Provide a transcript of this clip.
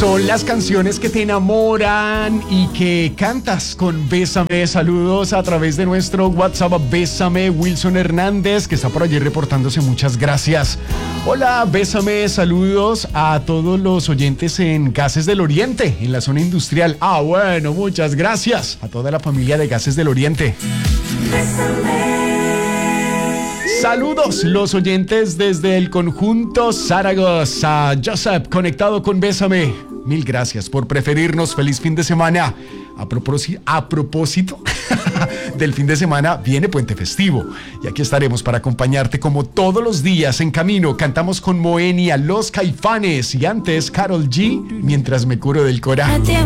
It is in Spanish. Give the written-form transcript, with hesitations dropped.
Son las canciones que te enamoran y que cantas con Bésame. Saludos a través de nuestro WhatsApp. Bésame, Wilson Hernández, que está por allí reportándose. Muchas gracias. Hola, Bésame. Saludos a todos los oyentes en Gases del Oriente, en la zona industrial. Bueno, muchas gracias a toda la familia de Gases del Oriente. Saludos los oyentes desde el conjunto Zaragoza. Joseph, conectado con Bésame. Mil gracias por preferirnos. Feliz fin de semana. A propósito del fin de semana, viene Puente Festivo. Y aquí estaremos para acompañarte como todos los días en camino. Cantamos con Moenia, Los Caifanes y antes Karol G, Mientras me curo del coraje.